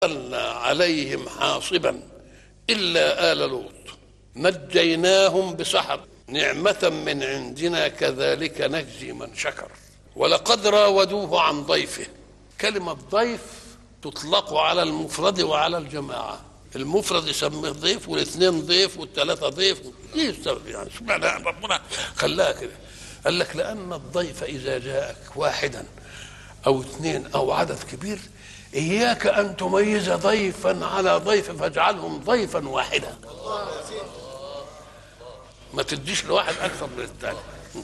أرسلنا عليهم حاصبا إلا آل لوط نجيناهم بسحر نعمة من عندنا كذلك نجزي من شكر. ولقد راودوه عن ضيفه. كلمة ضيف تطلق على المفرد وعلى الجماعة. المفرد يسميه ضيف، والاثنين ضيف، والثلاثة ضيف. يعني سبحان ربنا خلاها كده. قال لك لأن الضيف إذا جاءك واحدا أو اثنين أو عدد كبير، إياك أن تميز ضيفا على ضيف فاجعلهم ضيفا واحدا. ما تديش لواحد أكثر من الثاني.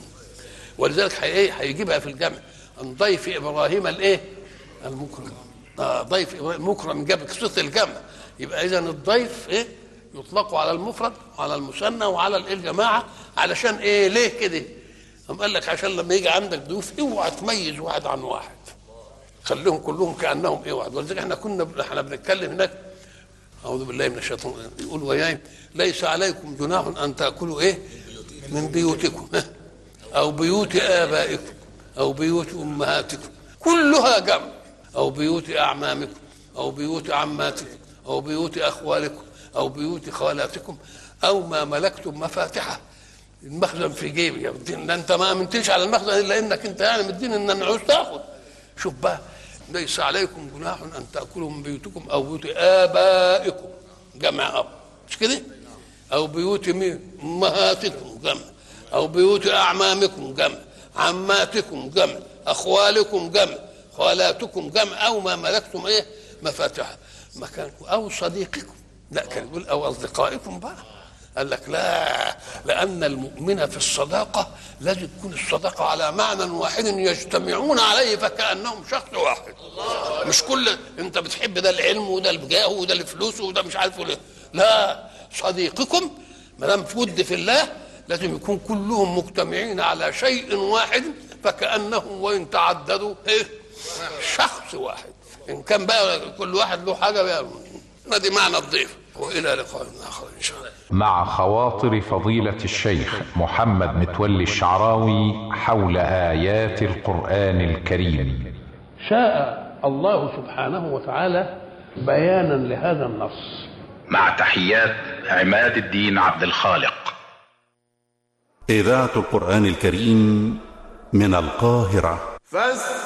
ولذلك هيجيبها في الجمع عن ضيف إبراهيم المكرم. ضيف إبراهيم مكرم، جاب صيغة الجمع. يبقى إذن الضيف يطلق على المفرد وعلى المثنى وعلى الجماعة. علشان ليه كده؟ قال لك عشان لما يجي عندك ضيوف اوعى تميز واحد عن واحد، خليهم كلهم كأنهم واحد. ولذلك احنا بنتكلم هناك، أعوذ بالله من الشيطان، يقول وياي ليس عليكم جناح أن تأكلوا من بيوتكم أو بيوت آبائكم أو بيوت أمهاتكم، كلها جمع، أو بيوت أعمامكم أو بيوت عماتكم أو بيوت أخوالكم أو بيوت خالاتكم أو ما ملكتم مفاتحه. المخزن في جيبي يا الدين، ده انت ما امنتش على المخزن الا انك انت يعني مدين ان انا عاوز تاخد. شوف بقى، ليس عليكم جناح ان تاكلوا من بيوتكم او بيوت ابائكم، جمع اب، مش كده؟ او بيوت امهاتكم، جمع، او بيوت اعمامكم، جمع، عماتكم، جمع، اخوالكم، جمع، خالاتكم، جمع، او ما ملكتم مفاتحها مكانكم، او صديقكم. لا، كان يقول او اصدقائكم بقى. قال لك لا، لأن المؤمن في الصداقة لازم تكون الصداقة على معنى واحد يجتمعون عليه فكأنهم شخص واحد. مش كل انت بتحب ده العلم وده الجاه وده الفلوس وده مش عارف ليه. لا، صديقكم ما دام ود في الله لازم يكون كلهم مجتمعين على شيء واحد فكأنهم وإن تعددوا شخص واحد. إن كان بقى كل واحد له حاجة بقى، دي معنى الضيف. وإلى لقاء آخر إن شاء الله. مع خواطر فضيلة الشيخ محمد متولي الشعراوي حول آيات القرآن الكريم. شاء الله سبحانه وتعالى بيانا لهذا النص. مع تحيات عماد الدين عبد الخالق. إذاعة القرآن الكريم من القاهرة.